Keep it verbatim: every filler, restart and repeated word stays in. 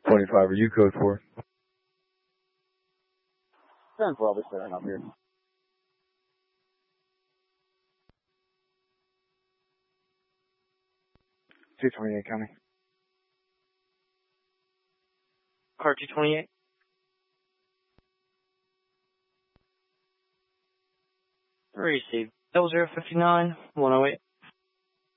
twenty-five, are you code four? ten four, I'll be setting up here. two twenty-eight coming. Car two twenty-eight. Received. L zero fifty-nine, one oh eight.